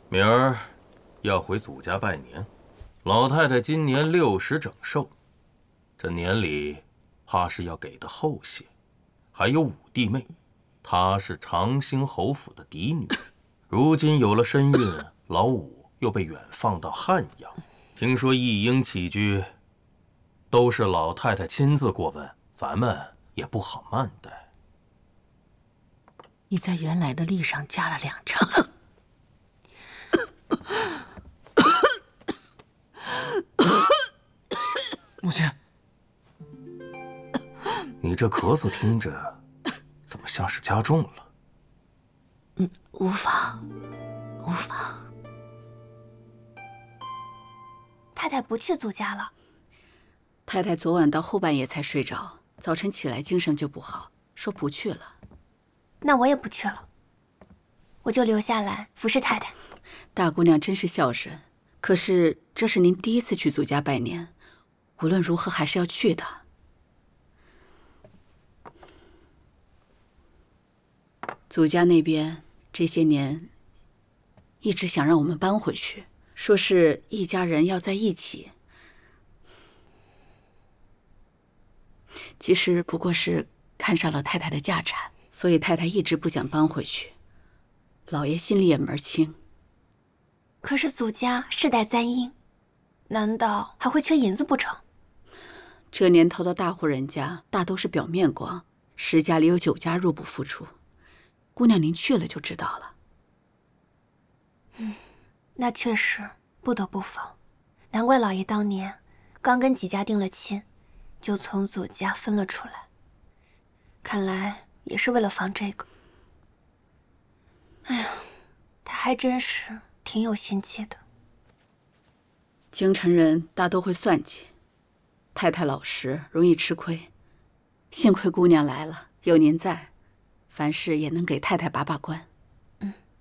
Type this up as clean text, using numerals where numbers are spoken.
明儿要回祖家拜年，老太太今年60整寿，这年礼怕是要给的厚些。还有5弟妹，她是长兴侯府的嫡女，如今有了身孕，老五又被远放到汉阳，听说一应起居都是老太太亲自过问，咱们也不好慢待。 你在原来的例上加了2成。 母亲， 你这咳嗽听着怎么像是加重了？ 无妨，无妨。 太太不去祖家了。 太太昨晚到后半夜才睡着，早晨起来精神就不好，说不去了。 那我也不去了，我就留下来服侍太太。 大姑娘真是孝顺，可是这是您第一次去祖家拜年，无论如何还是要去的。祖家那边这些年一直想让我们搬回去，说是一家人要在一起，其实不过是看上了太太的家产，所以太太一直不想搬回去。老爷心里也门清。 可是祖家世代簪缨，难道还会缺银子不成？ 这年头的大户人家大都是表面光，10家里有9家入不敷出。姑娘您去了就知道了。 那确实不得不防。难怪老爷当年刚跟几家定了亲，就从祖家分了出来。看来也是为了防这个。哎呀，他还真是挺有心计的。 京城人大都会算计，太太老实，容易吃亏。幸亏姑娘来了，有您在，凡事也能给太太把把关。